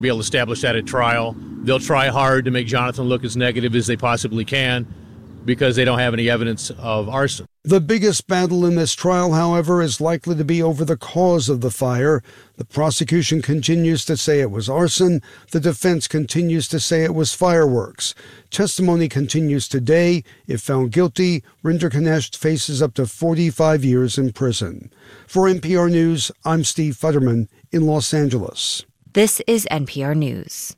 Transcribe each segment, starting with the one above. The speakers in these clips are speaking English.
Be able to establish that at trial. They'll try hard to make Jonathan look as negative as they possibly can because they don't have any evidence of arson. The biggest battle in this trial, however, is likely to be over the cause of the fire. The prosecution continues to say it was arson. The defense continues to say it was fireworks. Testimony continues today. If found guilty, Rinderknecht faces up to 45 years in prison. For NPR News, I'm Steve Futterman in Los Angeles. This is NPR News.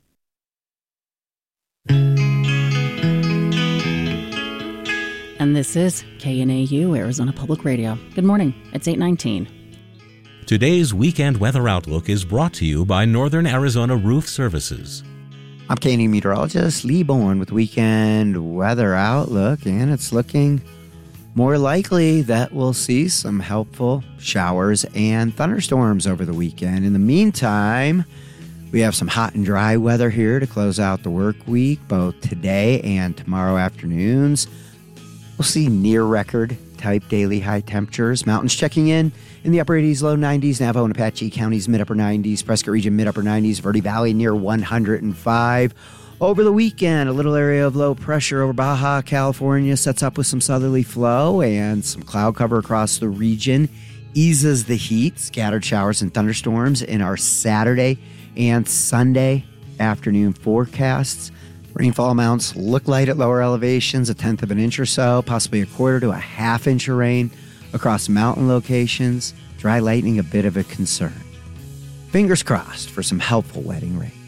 And this is KNAU, Arizona Public Radio. Good morning. It's 8:19. Today's Weekend Weather Outlook is brought to you by Northern Arizona Roof Services. I'm KNAU meteorologist Lee Bourne with Weekend Weather Outlook, and it's looking more likely that we'll see some helpful showers and thunderstorms over the weekend. In the meantime, we have some hot and dry weather here to close out the work week, both today and tomorrow afternoons. We'll see near-record type daily high temperatures. Mountains checking in the upper 80s, low 90s. Navajo and Apache counties, mid-upper 90s. Prescott region, mid-upper 90s. Verde Valley near 105. Over the weekend, a little area of low pressure over Baja California sets up with some southerly flow and some cloud cover across the region. Eases the heat. Scattered showers and thunderstorms in our Saturday and Sunday afternoon forecasts. Rainfall amounts look light at lower elevations, 1/10 of an inch or so, possibly 1/4 to 1/2 inch of rain across mountain locations. Dry lightning a bit of a concern. Fingers crossed for some helpful wetting rain.